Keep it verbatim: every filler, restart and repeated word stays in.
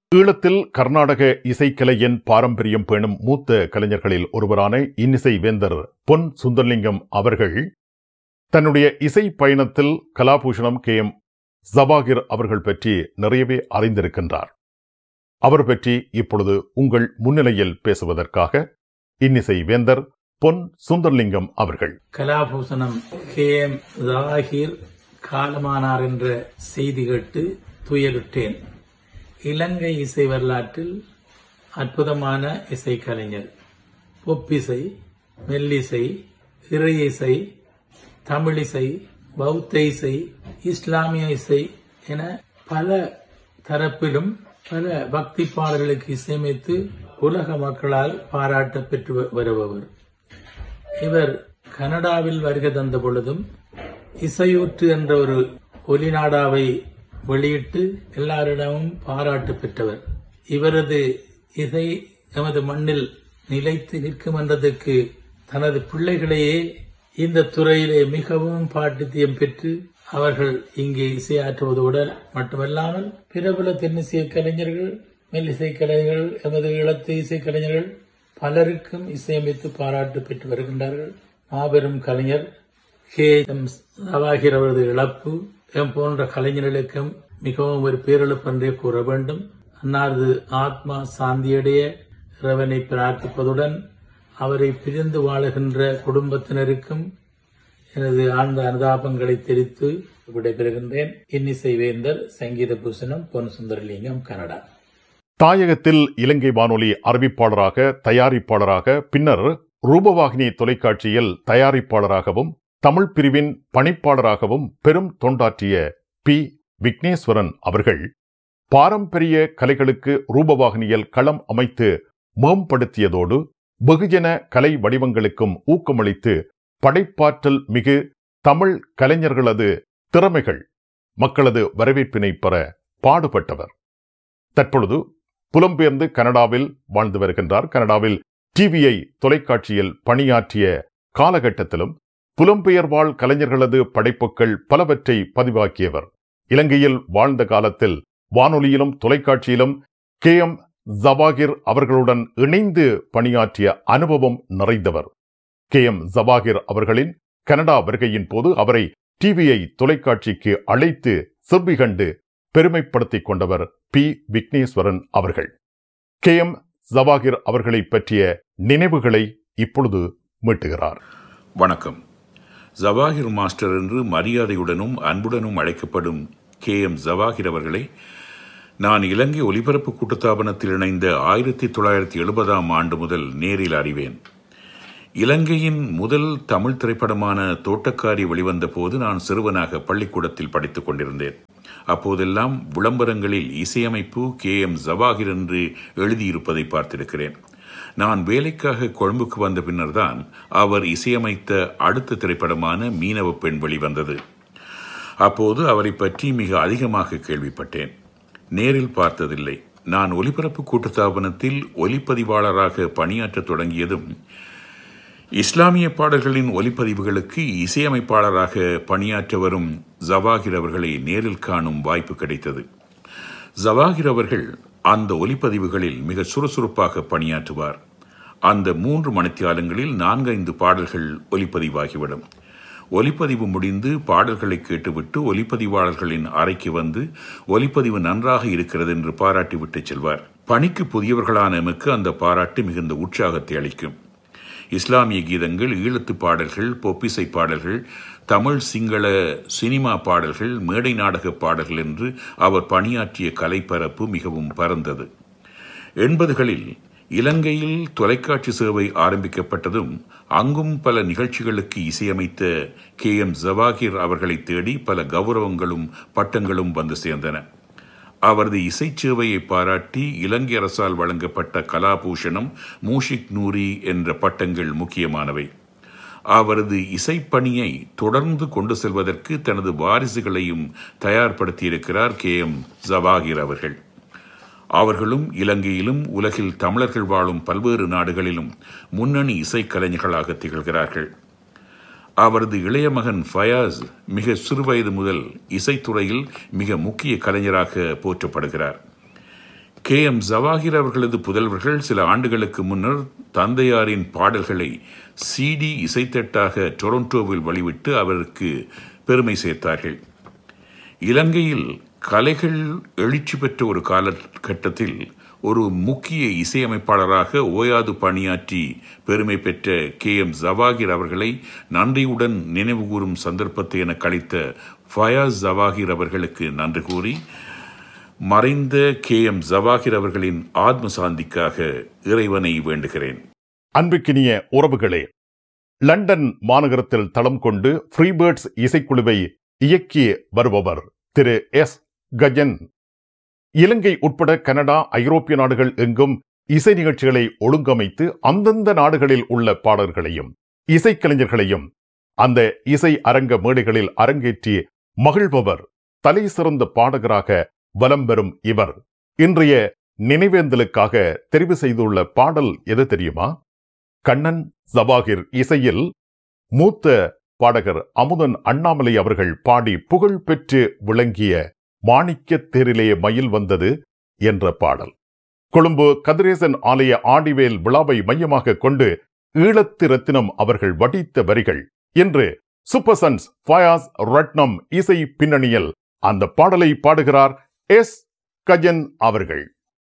ஈழத்தில் கர்நாடக இசைக்கலையின் பாரம்பரியம் பேணும் மூத்த கலைஞர்களில் ஒருவரான இன்னிசை வேந்தர் பொன் சுந்தரலிங்கம் அவர்கள் தன்னுடைய இசை பயணத்தில் கலாபூஷணம் கே எம் ஜவாகிர் அவர்கள் பற்றி நிறையவே அறிந்திருக்கின்றார். அவர் பற்றி இப்பொழுது உங்கள் முன்னிலையில் பேசுவதற்காக இன்னிசை வேந்தர் பொன் சுந்தரலிங்கம் அவர்கள். கலாபூஷணம் கே எம் ஜவாகிர் காலமானார் என்ற செய்தி கேட்டு துயருற்றேன். இலங்கை இசை வரலாற்றில் அற்புதமான இசைக்கலைஞர். பொப்பிசை, மெல்லிசை, இறை இசை, தமிழிசை, பௌத்த இசை, இஸ்லாமிய இசை என பல தரப்பிலும் பல பக்தி பாடல்களுக்கு இசையமைத்து உலக மக்களால் பாராட்ட பெற்று வருபவர். இவர் கனடாவில் வருகை தந்த பொழுதும் இசையூற்று என்ற ஒரு ஒலிநாடாவை வெளியிட்டு எல்லாரிடமும் பாராட்டு பெற்றவர். இவரது இசை எமது மண்ணில் நிலைத்து நிற்கும் என்றதற்கு தனது பிள்ளைகளையே இந்த துறையிலே மிகவும் பாட்டித்தியம் பெற்று அவர்கள் இங்கே இசையாற்றுவதோடு மட்டுமல்லாமல் பிரபல தென்னிசை கலைஞர்கள், மெல்லிசை கலைஞர்கள், எமது ஈழத்து இசை கலைஞர்கள் பலருக்கும் இசையமைத்து பாராட்டு பெற்று வருகின்றார்கள். மாபெரும் கலைஞர் கே எம் ஜவாகிர் அவரது இழப்பு எம் போன்ற கலைஞர்களுக்கும் மிகவும் ஒரு பேரிழப்பு என்றே கூற வேண்டும். அன்னாரது ஆத்மா சாந்தியடைய இறைவனை பிரார்த்திப்பதுடன் அவரை பிரிந்து வாழுகின்ற குடும்பத்தினருக்கும் எனது ஆழ்ந்த அனுதாபங்களை தெரிவித்து விடைபெறுகின்றேன். இன்னிசை வேந்தர் சங்கீத பூஷணம் பொன் சுந்தரலிங்கம், கனடா. தாயகத்தில் இலங்கை வானொலி அறிவிப்பாளராக, தயாரிப்பாளராக, பின்னர் ரூபவாகினி தொலைக்காட்சியில் தயாரிப்பாளராகவும் தமிழ் பிரிவின் பணிப்பாளராகவும் பெரும் தொண்டாற்றிய பி விக்னேஸ்வரன் அவர்கள் பாரம்பரிய கலைகளுக்கு ரூபவாகினியில் களம் அமைத்து மேம்படுத்தியதோடு வெகுஜன கலை வடிவங்களுக்கும் ஊக்கமளித்து படைப்பாற்றல் மிகு தமிழ் கலைஞர்களது திறமைகள் மக்களது வரவேற்பினை பெற பாடுபட்டவர். தற்பொழுது புலம்பெயர்ந்து கனடாவில் வாழ்ந்து வருகின்றார். கனடாவில் டிவிஐ தொலைக்காட்சியில் பணியாற்றிய காலகட்டத்திலும் புலம்பெயர் வாழ் கலைஞர்களது படைப்புகள் பலவற்றை பதிவாக்கியவர். இலங்கையில் வாழ்ந்த காலத்தில் வானொலியிலும் தொலைக்காட்சியிலும் கே எம் ஜவாகிர் அவர்களுடன் இணைந்து பணியாற்றிய அனுபவம் நிறைந்தவர். கே எம் ஜவாகிர் அவர்களின் கனடா வருகையின் போது அவரை டிவிஐ தொலைக்காட்சிக்கு அழைத்து செவ்வி கண்டு பெருமைப்படுத்திக் கொண்டவர் பி விக்னேஸ்வரன் அவர்கள். கே எம் ஜவாகிர் அவர்களை பற்றிய நினைவுகளை இப்பொழுது மீட்டுகிறார். வணக்கம். ஜவாகிர் மாஸ்டர் என்று மரியாதையுடனும் அன்புடனும் அழைக்கப்படும் கே எம் ஜவாகிர் அவர்களை நான் இலங்கை ஒலிபரப்பு கூட்டுத்தாபனத்தில் இணைந்த ஆயிரத்தி தொள்ளாயிரத்தி எழுபதாம் ஆண்டு முதல் நேரில் அறிவேன். இலங்கையின் முதல் தமிழ் திரைப்படமான தோட்டக்காரி வெளிவந்த போது நான் சிறுவனாக பள்ளிக்கூடத்தில் படித்துக் கொண்டிருந்தேன். அப்போதெல்லாம் விளம்பரங்களில் இசையமைப்பு கே எம் ஜவாகிர் என்று எழுதியிருப்பதை பார்த்திருக்கிறேன். நான் வேலைக்காக கொழும்புக்கு வந்த பின்னர் தான் அவர் இசையமைத்த அடுத்த திரைப்படமான மீனவ பெண் வெளிவந்தது. அப்போது அவரை பற்றி மிக அதிகமாக கேள்விப்பட்டேன். நேரில் பார்த்ததில்லை. நான் ஒலிபரப்பு கூட்டுத்தாபனத்தில் ஒலிப்பதிவாளராக பணியாற்ற தொடங்கியதும் இஸ்லாமிய பாடல்களின் ஒலிப்பதிவுகளுக்கு இசையமைப்பாளராக பணியாற்ற வரும் ஜவாகிர் அவர்களை நேரில் காணும் வாய்ப்பு கிடைத்தது. ஜவாகிர் அவர்கள் அந்த ஒலிப்பதிவுகளில் மிக சுறுசுறுப்பாக பணியாற்றுவார். அந்த மூன்று மணித்தியாலங்களில் நான்கைந்து பாடல்கள் ஒலிப்பதிவாகிவிடும். ஒலிப்பதிவு முடிந்து பாடல்களை கேட்டுவிட்டு ஒலிப்பதிவாளர்களின் அறைக்கு வந்து ஒலிப்பதிவு நன்றாக இருக்கிறது என்று பாராட்டிவிட்டு செல்வார். பணிக்கு புதியவர்களான எமக்கு அந்த பாராட்டு மிகுந்த உற்சாகத்தை அளிக்கும். இஸ்லாமிய கீதங்கள், ஈழத்து பாடல்கள், பொப்பிசை பாடல்கள், தமிழ் சிங்கள சினிமா பாடல்கள், மேடை நாடக பாடல்கள் என்று அவர் பணியாற்றிய கலைப்பரப்பு மிகவும் பரந்தது. எண்பதுகளில் இலங்கையில் தொலைக்காட்சி சேவை ஆரம்பிக்கப்பட்டதும் அங்கும் பல நிகழ்ச்சிகளுக்கு இசையமைத்த கே எம் ஜவாகிர் அவர்களை தேடி பல கௌரவங்களும் பட்டங்களும் வந்து சேர்ந்தன. அவரது இசைச்சேவையை பாராட்டி இலங்கை அரசால் வழங்கப்பட்ட கலாபூஷணம், மூஷிக் நூரி என்ற பட்டங்கள் முக்கியமானவை. அவரது இசைப்பணியை தொடர்ந்து கொண்டு செல்வதற்கு தனது வாரிசுகளையும் தயார்படுத்தியிருக்கிறார் கே எம் ஜவாகிர் அவர்கள். அவர்களும் இலங்கையிலும் உலகில் தமிழர்கள் வாழும் பல்வேறு நாடுகளிலும் முன்னணி இசைக்கலைஞர்களாக திகழ்கிறார்கள். அவரது இளைய மகன் ஃபயாஸ் மிக சிறுவயது முதல் இசைத்துறையில் மிக முக்கிய கலைஞராக போற்றப்படுகிறார். கே எம் ஜவாஹிர் அவர்களது புதல்வர்கள் சில ஆண்டுகளுக்கு முன்னர் தந்தையாரின் பாடல்களை சிடி இசைத்தட்டாக டொரண்டோவில் வெளிவிட்டு அவருக்கு பெருமை சேர்த்தார்கள். இலங்கையில் கலைகள் எழுச்சி பெற்ற ஒரு காலகட்டத்தில் ஒரு முக்கிய இசையமைப்பாளராக ஓயாது பணியாற்றி பெருமை பெற்ற கே எம் ஜவாஹிர் அவர்களை நன்றியுடன் நினைவுகூரும் சந்தர்ப்பத்தை என கழித்த ஃபயாஸ் ஜவாஹிர் அவர்களுக்கு நன்றி கூறி மறைந்த கே எம் ஜவாஹிர் அவர்களின் ஆத்ம சாந்திக்காக இறைவனை வேண்டுகிறேன். அன்புக்கினிய உறவுகளே, லண்டன் மாநகரத்தில் தளம் கொண்டு ஃப்ரீபேர்ட்ஸ் இசைக்குழுவை இயக்கி வருபவர் திரு எஸ் கஜன் இலங்கை உட்பட கனடா, ஐரோப்பிய நாடுகள் எங்கும் இசை நிகழ்ச்சிகளை ஒழுங்கமைத்து அந்தந்த நாடுகளில் உள்ள பாடல்களையும் இசைக்கலைஞர்களையும் அந்த இசை அரங்க மேடைகளில் அரங்கேற்றி மகிழ்பவர். தலை சிறந்த பாடகராக வலம் பெறும் இவர் இன்றைய நினைவேந்தலுக்காக தெரிவு செய்துள்ள பாடல் எது தெரியுமா? கண்ணன் ஜவாஹிர் இசையில் மூத்த பாடகர் அமுதன் அண்ணாமலை அவர்கள் பாடி புகழ் பெற்று விளங்கிய மாணிக்க தேரிலே மயில் வந்தது என்ற பாடல். கொழும்பு கதிரேசன் ஆலய ஆடிவேல் விழாவை மையமாக கொண்டு ஈழத்து ரத்தினம் அவர்கள் வடித்த வரிகள் என்று சூப்பர் சன்ஸ் ஃபயாஸ் ரட்னம் இசை பின்னணியில் அந்த பாடலை பாடுகிறார் எஸ் கஜன் அவர்கள்.